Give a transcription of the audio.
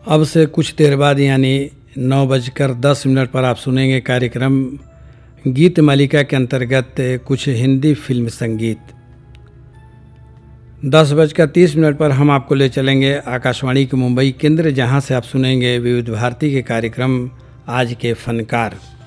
अब से कुछ देर बाद यानी 9:10 पर आप सुनेंगे कार्यक्रम गीत मालिका के अंतर्गत कुछ हिंदी फिल्म संगीत। 10:30 पर हम आपको ले चलेंगे आकाशवाणी के मुंबई केंद्र, जहां से आप सुनेंगे विविध भारती के कार्यक्रम आज के फनकार।